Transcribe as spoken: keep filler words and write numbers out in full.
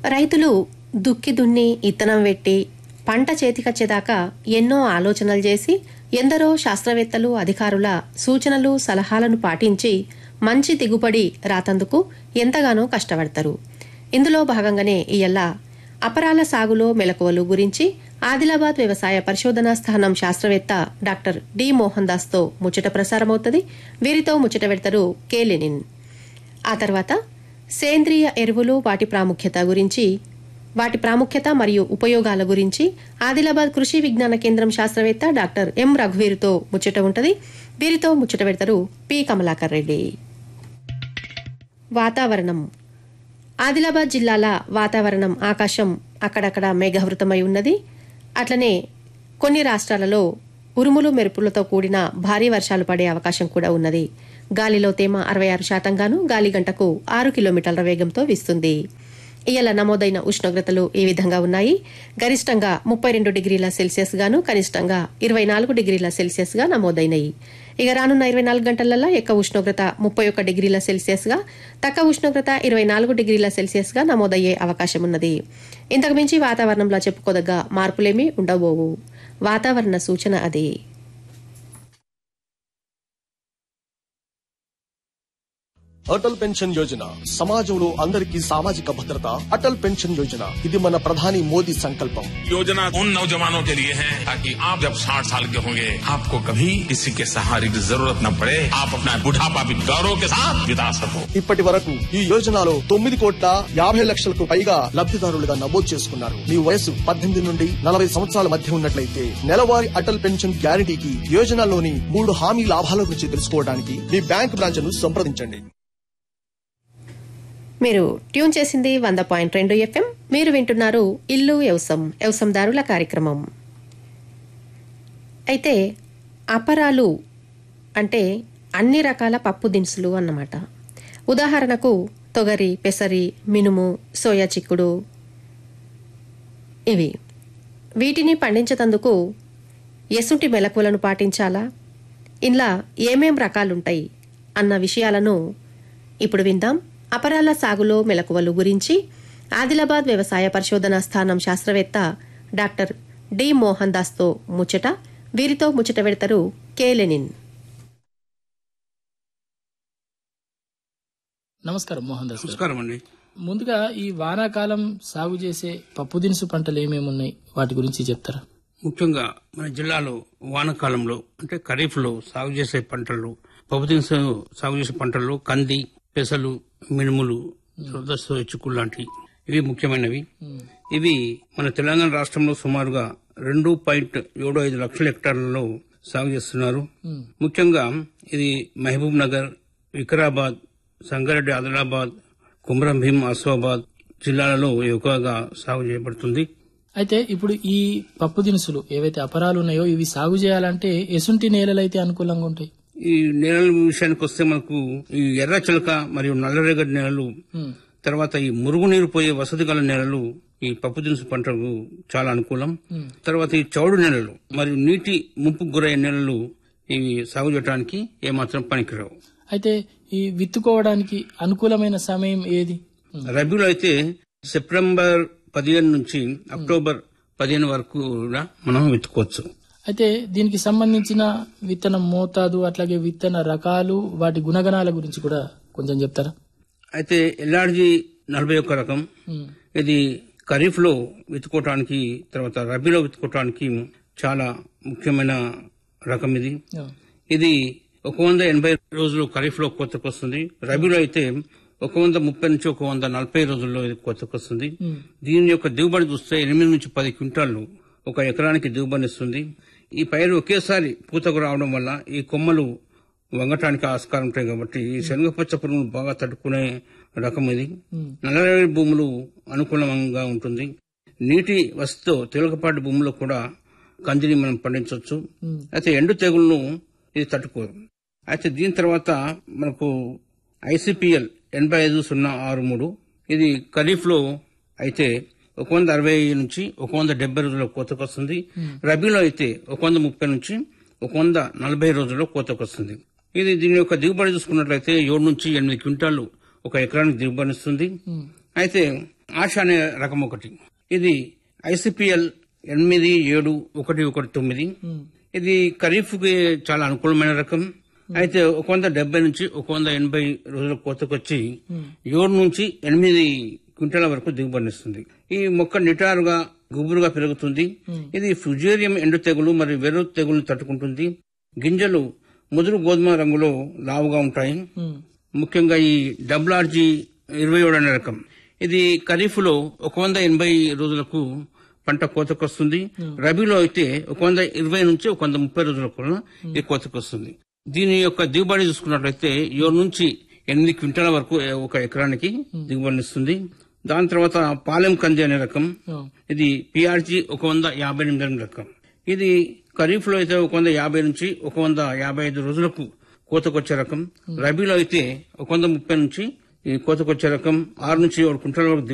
రైతులు దుక్కి దున్ని ఇత్తనం వెట్టి పంట చేతికొచ్చేదాకా ఎన్నో ఆలోచనలు చేసి ఎందరో శాస్త్రవేత్తలు అధికారుల సూచనలు సలహాలను పాటించి మంచి దిగుబడి రాతందుకు ఎంతగానో కష్టపడతారు. ఇందులో భాగంగానే ఇయ్యాల అపరాల సాగులో మెలకువలు గురించి ఆదిలాబాద్ వ్యవసాయ పరిశోధనా స్థానం శాస్త్రవేత్త డాక్టర్ డి మోహన్ దాస్ తో ముచ్చట ప్రసారమవుతుంది. వీరితో ముచ్చట పెడతారు కే లెనిన్. ఆ తర్వాత సేంద్రియ ఎరువులు వాటి ప్రాముఖ్యత గురించి వాటి ప్రాముఖ్యత మరియు ఉపయోగాల గురించి ఆదిలాబాద్ కృషి విజ్ఞాన కేంద్రం శాస్త్రవేత్త డాక్టర్ ఎం రఘువీరుతో ముచ్చట ఉంటది. వీరితో ముచ్చట పెడతారు పి కమలాకర్ రెడ్డి. వాతావరణం. ఆదిలాబాద్ జిల్లాల వాతావరణం ఆకాశం అక్కడక్కడ మేఘావృతమై ఉన్నది. అట్లనే కొన్ని రాష్ట్రాలలో ఉరుములు మెరుపులతో కూడిన భారీ వర్షాలు పడే అవకాశం కూడా ఉన్నది. గాలిలో తేమ అరవై ఆరు శాతంగాను గాలి గంటకు ఆరు కిలోమీటర్ల వేగంతో వీస్తుంది. ఇయ్యాల నమోదైన ఉష్ణోగ్రతలు ఈ విధంగా ఉన్నాయి. గరిష్టంగా ముప్పై రెండు డిగ్రీల సెల్సియస్ గాను కనిష్టంగా ఇరవై నాలుగు డిగ్రీల సెల్సియస్ గా నమోదైనాయి. ఇక రానున్న ఇరవై నాలుగు గంటలలో ఎక్కువ ఉష్ణోగ్రత ముప్పై ఒక్క డిగ్రీల సెల్సియస్ గా తక్కువ ఉష్ణోగ్రత ఇరవై నాలుగు డిగ్రీల సెల్సియస్ గా నమోదయ్యే అవకాశం ఉన్నది. ఇంతకు మించి వాతావరణంలో చెప్పుకోదగ్గ మార్పులేమీ ఉండబోవు. వాతావరణ సూచన అది. అటల్ పెన్షన్ యోజన సమాజంలో అందరికీ సామాజిక భద్రత. అటల్ పెన్షన్ యోజన ఇది మన ప్రధాని మోదీ సంకల్పం. योजना उन नौजवानों के लिए है ताकि आप जब साठ साल के होंगे आपको कभी किसी के सहारे की जरूरत न पड़े. आप अपना बुढ़ापा भी गौरव के साथ बिता सको. ఇప్పటి వరకు ఈ యోజనలో తొమ్మిది కోట్ల యాభై లక్షలకు పైగా లబ్ధిదారులుగా నమోదు చేసుకున్నారు. మీ వయసు పద్దెనిమిది నుండి నలభై సంవత్సరాల మధ్య ఉన్నట్లయితే నెలవారీ అటల్ పెన్షన్ గ్యారంటీకి యోజనలోని మూడు హామీ లాభాల గురించి తెలుసుకోవడానికి మీ బ్యాంక్ బ్రాంచ్ ను సంప్రదించండి. మీరు ట్యూన్ చేసింది వంద పాయింట్ రెండు ఎఫ్ఎం. మీరు వింటున్నారు ఇల్లు వ్యవసం వ్యవసందారుల కార్యక్రమం. అయితే అపరాలు అంటే అన్ని రకాల పప్పు దినుసులు అన్నమాట. ఉదాహరణకు తొగరి, పెసరి, మినుము, సోయా చిక్కుడు ఇవి. వీటిని పండించేందుకు ఎసుంటి మెలకువలను పాటించాలా, ఇలా ఏమేం రకాలుంటాయి అన్న విషయాలను ఇప్పుడు విందాం. అపరాల సాగులో మెలకువలు గురించి ఆదిలాబాద్ వ్యవసాయ పరిశోధనా స్థానం శాస్త్రవేత్త డాక్టర్ డి మోహన్ దాస్ తో ముచ్చట. వీరితో ముచ్చట పెడతారు కే లెనిన్. నమస్కారం మోహన్ దాస్. నమస్కారం అండి. ముందుగా ఈ వానాకాలం సాగు చేసే పప్పు దినుసు పంటలు ఏమేమి ఉన్నాయి వాటి గురించి చెప్తారా? ముఖ్యంగా మన జిల్లాలో వానాకాలంలో అంటే ఖరీఫ్ లో సాగు చేసే పంటలు, పప్పు దినుసు సాగు చేసే పంటల్లో కంది, పెసలు, మినుములు, చిక్కుడు లాంటి ఇవి ముఖ్యమైనవి. ఇవి మన తెలంగాణ రాష్ట్రంలో సుమారుగా రెండు పాయింట్ ఏడు ఐదు లక్షల హెక్టార్లలో సాగు చేస్తున్నారు. ముఖ్యంగా ఇది మహబూబ్ నగర్, వికారాబాద్, సంగారెడ్డి, ఆదిలాబాద్, కుమ్రం భీం, ఆసిఫాబాద్ జిల్లాలలో ఎక్కువగా సాగు చేయబడుతుంది. అయితే ఇప్పుడు ఈ పప్పు దినుసులు ఏవైతే అపరాలు ఉన్నాయో ఇవి సాగు చేయాలంటే ఎసుంటి నేలలైతే అనుకూలంగా ఉంటాయి? ఈ నేలల విషయానికి వస్తే మనకు ఈ ఎర్ర చిలక మరియు నల్లరేగడి నేలలు, తర్వాత ఈ మురుగునీరు పోయే వసతి గల నేలలు ఈ పప్పు దినుసు పంటకు చాలా అనుకూలం. తర్వాత ఈ చౌడు నేలలు మరియు నీటి ముంపుకు గురయ్యే నేలలు ఇవి సాగు చేయడానికి ఏమాత్రం పనికిరావు. అయితే ఈ విత్తుకోవడానికి అనుకూలమైన సమయం ఏది? రబీలో అయితే సెప్టెంబర్ పదిహేను నుంచి అక్టోబర్ పదిహేను వరకు కూడా మనం విత్తుకోవచ్చు. అయితే దీనికి సంబంధించిన విత్తన మోతాదు, అట్లాగే విత్తన రకాలు, వాటి గుణగణాల గురించి కూడా కొంచెం చెప్తారా? అయితే ఎల్ఆర్జీ నలభై ఒక్క రకం ఇది ఖరీఫ్ లో విత్తుకోవటానికి, తర్వాత రబీలో విత్తుకోవటానికి చాలా ముఖ్యమైన రకం. ఇది ఇది ఒక వంద ఎనభై రోజులు ఖరీఫ్ లో కోతకొస్తుంది. రబీలో అయితే ఒక వంద ముప్పై నుంచి ఒక వంద నలభై రోజుల్లో ఇది కోతకొస్తుంది. దీని యొక్క దిగుబడి చూస్తే ఎనిమిది నుంచి పది క్వింటాళ్లు ఒక ఎకరానికి దిగుబడి ఇస్తుంది. ఈ పైరు ఒకేసారి పూతకు రావడం వల్ల ఈ కొమ్మలు వంగటానికి ఆస్కారం ఉంటాయి కాబట్టి ఈ శనగపచ్చ పురుగులు బాగా తట్టుకునే రకం ఇది. నల్లరేగడి భూములు అనుకూలంగా ఉంటుంది. నీటి వసతితో తేలికపాటి భూముల్లో కూడా కందిని మనం పండించవచ్చు. అయితే ఎండు తెగుళ్లను ఇది తట్టుకోదు. అయితే దీని తర్వాత మనకు ఐసిపిఎల్ ఎనభై ఐదు సున్నా ఆరు మూడు ఇది ఖరీఫ్ లో అయితే ఒక వంద అరవై నుంచి ఒక వంద డెబ్బై రోజుల్లో కోతకొస్తుంది. రబీలో అయితే ఒక వంద ముప్పై నుంచి ఒక వంద నలభై రోజుల్లో కోతకొస్తుంది. ఇది దీని యొక్క దిగుబడి చూసుకున్నట్లయితే ఏడు నుంచి ఎనిమిది క్వింటాళ్లు ఒక ఎకరానికి దిగుబడిస్తుంది. అయితే ఆశ అనే రకం ఒకటి, ఇది ఐసిపిఎల్ ఎనిమిది ఏడు ఒకటి ఒకటి తొమ్మిది. ఇది ఖరీఫ్ కి చాలా అనుకూలమైన రకం. అయితే ఒక వంద డెబ్బై నుంచి ఒక వంద ఎనభై రోజుల కోతకొచ్చి ఏడు నుంచి ఎనిమిది క్వింటాల వరకు దిగుబడినిస్తుంది. ఈ మొక్క నిటారుగా గుబురుగా పెరుగుతుంది. ఇది ఫ్యుజేరియం ఎండు తెగులు మరియు వెర్రు తెగులు తట్టుకుంటుంది. గింజలు ముదురు గోధుమ రంగులో లావుగా ఉంటాయి. ముఖ్యంగా ఈ డబ్ల్యూఆర్జీ ఇరవై ఏడు అనే రకం, ఇది ఖరీఫ్ లో ఒక వంద ఎనభై రోజులకు పంట కోతకొస్తుంది. రబీలో అయితే ఒక వంద ఇరవై నుంచి ఒక వంద ముప్పై రోజులకు ఈ కోతకొస్తుంది. దీని యొక్క దిగుబడి చూసుకున్నట్లయితే ఏడు నుంచి ఎనిమిది క్వింటాల వరకు ఒక ఎకరానికి దిగుబడినిస్తుంది. దాని తర్వాత పాలెం కంది అనే రకం, ఇది పిఆర్జీ ఒక వంద యాభై ఎనిమిది అనే రకం. ఇది ఖరీఫ్ లో అయితే ఒక వంద యాభై నుంచి ఒక వంద యాభై ఐదు రోజులకు కోతకొచ్చే రకం. రబీలో అయితే ఒక వంద ముప్పై నుంచి కోతకొచ్చే రకం. ఆరు నుంచి ఏడు క్వింటాల వరకు